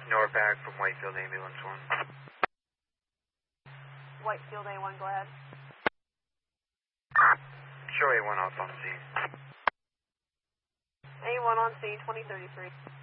Norpac from Whitefield Ambulance 1. Whitefield A1, go ahead. Show A1 off on scene. A1 on scene, 2033.